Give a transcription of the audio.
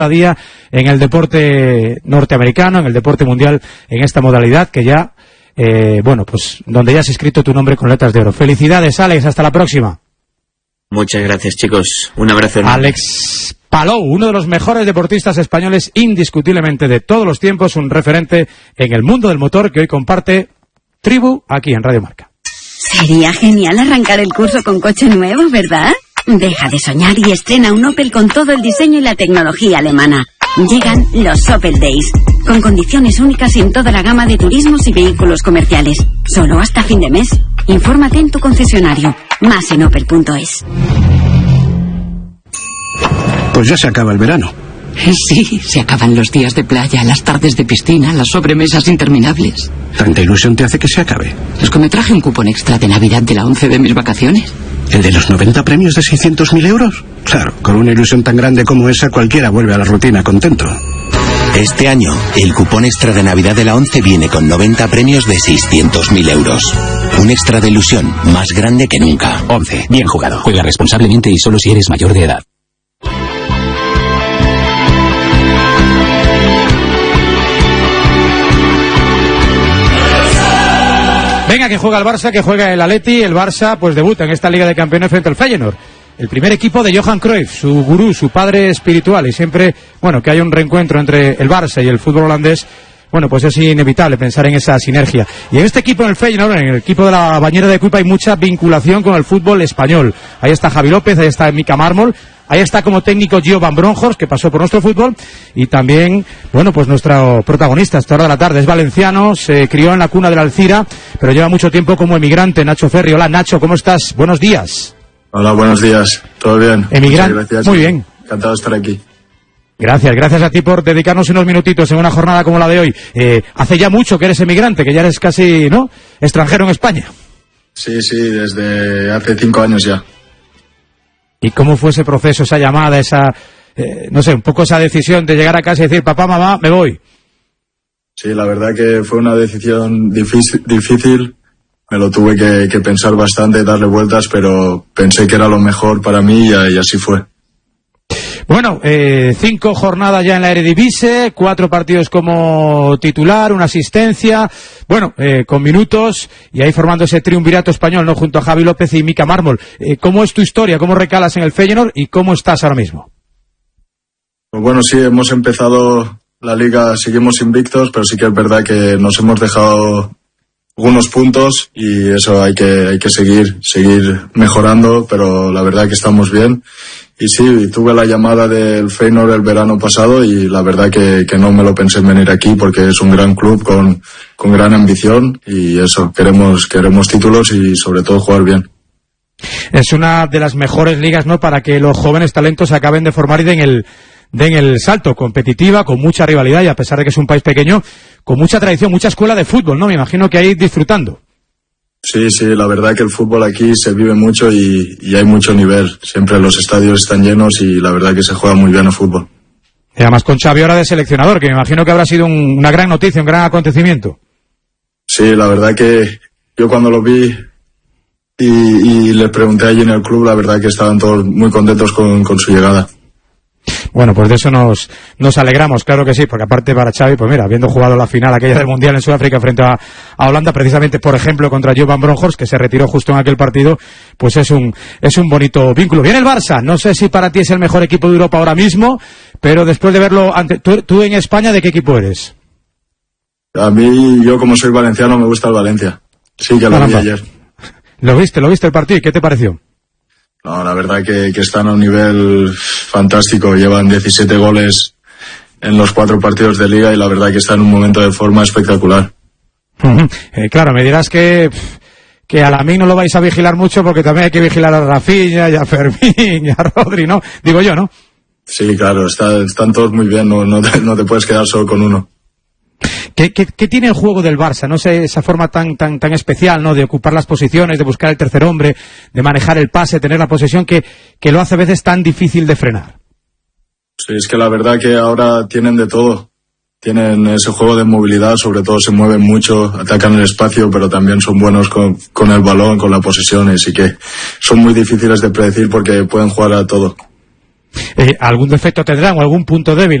día en el deporte norteamericano, en el deporte mundial, en esta modalidad que ya, pues donde ya has escrito tu nombre con letras de oro. Felicidades, Alex, hasta la próxima. Muchas gracias, chicos. Un abrazo enorme. Alex Palou, uno de los mejores deportistas españoles indiscutiblemente de todos los tiempos, un referente en el mundo del motor que hoy comparte tribu aquí en Radio Marca. Sería genial arrancar el curso con coche nuevo, ¿verdad? Deja de soñar y estrena un Opel con todo el diseño y la tecnología alemana. Llegan los Opel Days, con condiciones únicas en toda la gama de turismos y vehículos comerciales. Solo hasta fin de mes. Infórmate en tu concesionario. Más en opel.es. Pues ya se acaba el verano. Sí, se acaban los días de playa, las tardes de piscina, las sobremesas interminables. ¿Tanta ilusión te hace que se acabe? Es que me traje un cupón extra de Navidad de la 11 de mis vacaciones. ¿El de los 90 premios de 600.000 euros? Claro, con una ilusión tan grande como esa cualquiera vuelve a la rutina contento. Este año, el cupón extra de Navidad de la 11 viene con 90 premios de 600.000 euros. Un extra de ilusión más grande que nunca. 11. Bien jugado. Juega responsablemente y solo si eres mayor de edad. Venga, que juega el Barça, que juega el Atleti. El Barça pues debuta en esta Liga de Campeones frente al Feyenoord. El primer equipo de Johan Cruyff, su gurú, su padre espiritual. Y siempre, que haya un reencuentro entre el Barça y el fútbol holandés, pues es inevitable pensar en esa sinergia. Y en este equipo, en el Feyenoord, en el equipo de la Bañera de Cuipa, hay mucha vinculación con el fútbol español. Ahí está Javi López, ahí está Mika Mármol, ahí está como técnico Gio Van Bronkhorst, que pasó por nuestro fútbol, y también, pues nuestro protagonista esta hora de la tarde es valenciano, se crió en la cuna de la Alcira, pero lleva mucho tiempo como emigrante, Nacho Ferri. Hola, Nacho, ¿cómo estás? Buenos días. Hola, buenos días. ¿Todo bien? Emigrante. Gracias. Muy bien. Encantado de estar aquí. Gracias a ti por dedicarnos unos minutitos en una jornada como la de hoy. Hace ya mucho que eres emigrante, que ya eres casi, extranjero en España. Sí, desde hace 5 años ya. ¿Y cómo fue ese proceso, esa llamada, esa, un poco esa decisión de llegar a casa y decir, papá, mamá, me voy? Sí, la verdad que fue una decisión difícil. Me lo tuve que pensar bastante, darle vueltas, pero pensé que era lo mejor para mí y así fue. 5 jornadas ya en la Eredivisie, 4 partidos como titular, una asistencia, con minutos, y ahí formando ese triunvirato español, junto a Javi López y Mika Mármol. ¿Cómo es tu historia? ¿Cómo recalas en el Feyenoord? ¿Y cómo estás ahora mismo? Pues sí, hemos empezado la liga, seguimos invictos, pero sí que es verdad que nos hemos dejado algunos puntos y eso hay que seguir mejorando, pero la verdad que estamos bien. Y sí, tuve la llamada del Feyenoord el verano pasado y la verdad que no me lo pensé en venir aquí porque es un gran club con gran ambición y eso, queremos títulos y sobre todo jugar bien. Es una de las mejores ligas, para que los jóvenes talentos acaben de formar y den el salto, competitiva, con mucha rivalidad y a pesar de que es un país pequeño, con mucha tradición, mucha escuela de fútbol, Me imagino que ahí disfrutando. Sí, la verdad que el fútbol aquí se vive mucho y hay mucho nivel. Siempre los estadios están llenos y la verdad que se juega muy bien el fútbol. Y además con Xavi ahora de seleccionador, que me imagino que habrá sido una gran noticia, un gran acontecimiento. Sí, la verdad que yo cuando lo vi y les pregunté allí en el club, la verdad que estaban todos muy contentos con su llegada. Pues de eso nos alegramos, claro que sí, porque aparte para Xavi, habiendo jugado la final aquella del Mundial en Sudáfrica frente a Holanda, precisamente, por ejemplo, contra Gio Van Bronkhorst, que se retiró justo en aquel partido, pues es un bonito vínculo. Viene el Barça, no sé si para ti es el mejor equipo de Europa ahora mismo, pero después de verlo, ¿tú en España de qué equipo eres? A mí, yo como soy valenciano, me gusta el Valencia. Sí, que lo vi ayer. ¿Lo viste el partido? ¿Y qué te pareció? No, la verdad que están a un nivel fantástico. Llevan 17 goles en los 4 partidos de Liga y la verdad que están en un momento de forma espectacular. Claro, me dirás que a Lamine no lo vais a vigilar mucho porque también hay que vigilar a Rafinha y a Fermín y a Rodri, ¿no? Digo yo, ¿no? Sí, claro, están todos muy bien, no te puedes quedar solo con uno. ¿Qué tiene el juego del Barça? No sé, esa forma tan especial, de ocupar las posiciones, de buscar el tercer hombre, de manejar el pase, tener la posesión, que lo hace a veces tan difícil de frenar. Sí, es que la verdad que ahora tienen de todo. Tienen ese juego de movilidad, sobre todo se mueven mucho, atacan el espacio, pero también son buenos con el balón, con la posesión, así que son muy difíciles de predecir porque pueden jugar a todo. Algún defecto tendrán o algún punto débil